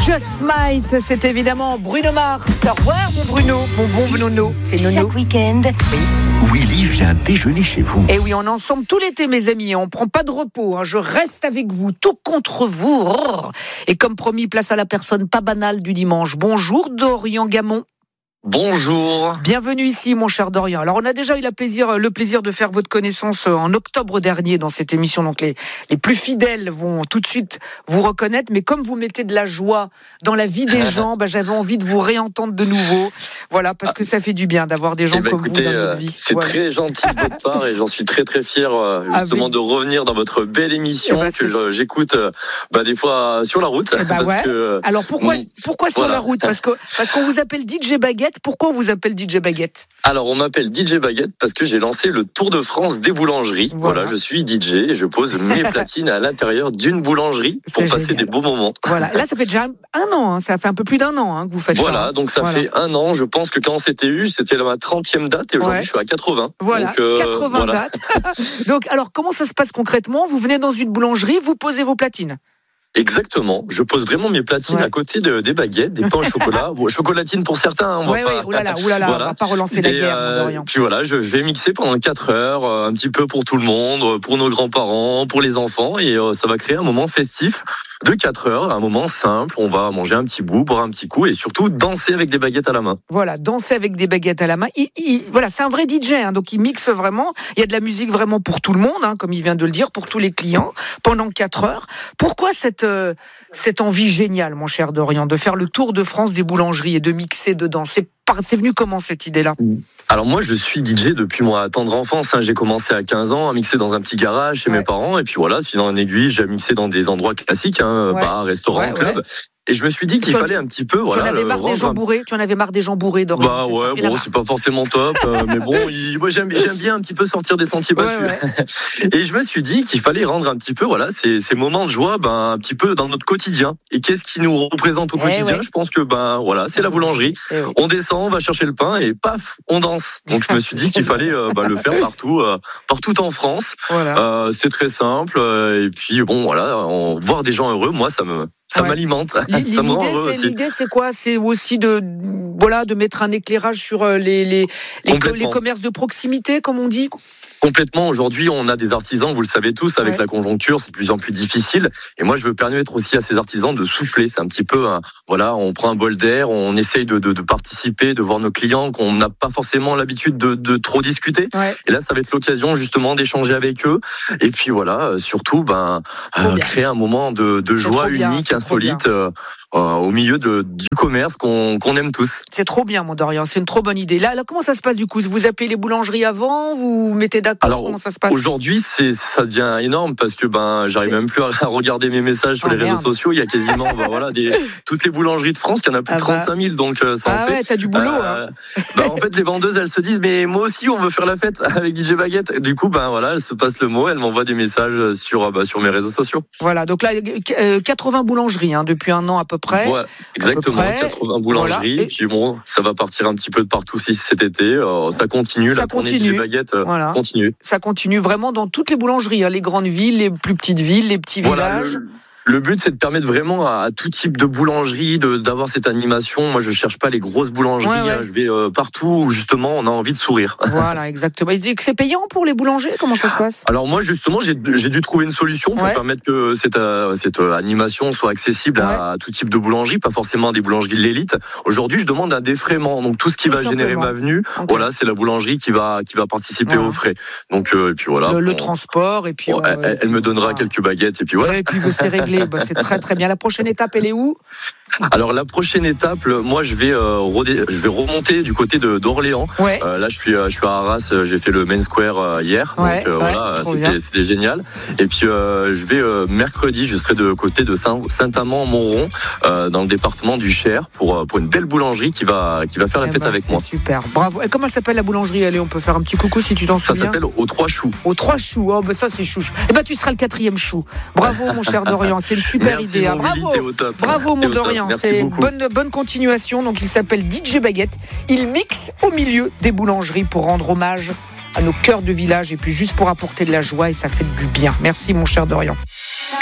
Just Might, c'est évidemment Bruno Mars. Au revoir mon Bruno, mon bon Nono. C'est Nono. Chaque week-end, Willy vient déjeuner chez vous. Et oui, on est ensemble tout l'été mes amis, on prend pas de repos, je reste avec vous, tout contre vous. Et comme promis, place à la personne pas banale du dimanche. Bonjour Dorian Gamon. Bonjour. Bienvenue ici, mon cher Dorian. Alors, on a déjà eu le plaisir de faire votre connaissance en octobre dernier dans cette émission. Donc, les plus fidèles vont tout de suite vous reconnaître. Mais comme vous mettez de la joie dans la vie des gens, j'avais envie de vous réentendre de nouveau. Voilà, parce que ça fait du bien d'avoir des gens comme vous dans notre vie. C'est très gentil de votre part et j'en suis très très fier justement de revenir dans votre belle émission que j'écoute des fois sur la route. Alors, pourquoi sur la route ? Parce qu'on vous appelle DJ Baguette. Pourquoi on vous appelle DJ Baguette ? Alors, on m'appelle DJ Baguette parce que j'ai lancé le Tour de France des boulangeries. Voilà, je suis DJ et je pose mes platines à l'intérieur d'une boulangerie pour passer des beaux moments. Voilà, là, ça fait déjà un an, ça fait un peu plus d'un an que vous faites ça. Voilà, donc ça fait un an. Je pense que quand on s'était eu, c'était ma 30e date et aujourd'hui, je suis à 80. Voilà, donc, 80 dates. Donc, alors, comment ça se passe concrètement ? Vous venez dans une boulangerie, vous posez vos platines ? Exactement, je pose vraiment mes platines à côté des baguettes, des pains au chocolat, chocolatine pour certains. Oulala, voilà. On va pas relancer la guerre, Dorian. Puis voilà, je vais mixer pendant 4 heures, un petit peu pour tout le monde, pour nos grands-parents, pour les enfants, et ça va créer un moment festif de 4 heures, un moment simple. On va manger un petit bout, boire un petit coup, et surtout danser avec des baguettes à la main. Voilà, danser avec des baguettes à la main. Voilà, c'est un vrai DJ, donc il mixe vraiment. Il y a de la musique vraiment pour tout le monde, comme il vient de le dire, pour tous les clients, pendant 4 heures. Pourquoi cette envie géniale, mon cher Dorian, de faire le tour de France des boulangeries et de mixer dedans ? C'est venu comment cette idée-là ? Alors moi, je suis DJ depuis ma tendre enfance. J'ai commencé à 15 ans à mixer dans un petit garage chez mes parents. Et puis voilà, sinon en aiguille, j'ai mixé dans des endroits classiques, bars, restaurants, clubs. Et je me suis dit qu'il fallait un petit peu... Tu en avais marre des gens bourrés, Dorian. C'est pas forcément top. Mais bon, moi j'aime bien un petit peu sortir des sentiers battus. Et je me suis dit qu'il fallait rendre un petit peu ces moments de joie un petit peu dans notre quotidien. Et qu'est-ce qui nous représente au quotidien ? Je pense que c'est la boulangerie. On descend, on va chercher le pain et paf, on danse. Donc je me suis dit qu'il fallait le faire partout en France. C'est très simple. Et puis voir des gens heureux, moi ça m'alimente. L'idée, c'est quoi ? C'est aussi de mettre un éclairage sur les commerces de proximité, comme on dit. Complètement. Aujourd'hui, on a des artisans, vous le savez tous, avec la conjoncture, c'est de plus en plus difficile. Et moi, je veux permettre aussi à ces artisans de souffler. C'est un petit peu, on prend un bol d'air, on essaye de participer, de voir nos clients qu'on n'a pas forcément l'habitude de trop discuter. Et là, ça va être l'occasion justement d'échanger avec eux. Et puis surtout, créer un moment de joie unique, insolite. Au milieu du commerce qu'on aime tous. C'est trop bien, mon Dorian, c'est une trop bonne idée. Là, comment ça se passe du coup ? Vous appelez les boulangeries avant ? Vous mettez d'accord ? Alors, comment ça se passe ? Aujourd'hui, ça devient énorme parce que j'arrive même plus à regarder mes messages sur les réseaux sociaux. Il y a quasiment toutes les boulangeries de France, il y en a plus de 35 000. Donc, t'as du boulot. En fait, les vendeuses, elles se disent, mais moi aussi, on veut faire la fête avec DJ Baguette. Du coup, elles se passent le mot, elles m'envoient des messages sur mes réseaux sociaux. Voilà, donc là, 80 boulangeries depuis un an à peu près. Ouais, exactement, 80 boulangeries. Et puis ça va partir un petit peu de partout cet été. Ça continue, la tournée de Baguette continue. Ça continue vraiment dans toutes les boulangeries, les grandes villes, les plus petites villes, les petits villages. Le but, c'est de permettre vraiment à tout type de boulangerie d'avoir cette animation. Moi, je cherche pas les grosses boulangeries. Je vais partout où, justement, on a envie de sourire. Voilà, exactement. Il dit que c'est payant pour les boulangers ? Comment ça se passe ? Alors moi, justement, j'ai dû trouver une solution pour permettre que cette animation soit accessible à tout type de boulangerie, pas forcément à des boulangeries de l'élite. Aujourd'hui, je demande un défraiement. Donc, tout ce qui va générer ma venue, c'est la boulangerie qui va participer aux frais. Donc, et puis voilà. Le transport, et puis... elle me donnera quelques baguettes, et puis voilà. Et puis, c'est réglé. C'est très très bien. La prochaine étape, elle est où ? Alors la prochaine étape, moi je vais remonter du côté d'Orléans. Là je suis à Arras, j'ai fait le Main Square hier, c'était génial. Et puis je vais mercredi, je serai de côté de Saint-Amand-Montron, dans le département du Cher, pour une belle boulangerie qui va faire la fête avec moi. C'est super, bravo. Et comment elle s'appelle la boulangerie ? Allez, on peut faire un petit coucou si tu t'en souviens. Ça s'appelle Aux Trois Choux. Aux Trois Choux, ça c'est chouche. Tu seras le 4e chou. Bravo mon cher Dorian, c'est une super idée. Bravo mon Dorian. C'est bonne continuation. Donc il s'appelle DJ Baguette. Il mixe au milieu des boulangeries pour rendre hommage à nos cœurs de village et puis juste pour apporter de la joie et ça fait du bien. Merci mon cher Dorian.